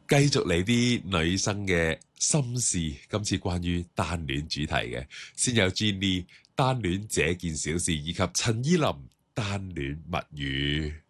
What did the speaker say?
繼續嚟啲女生嘅心事，今次關於單戀主題嘅，先有 Jenny 單戀這件小事，以及陳依林單戀物語。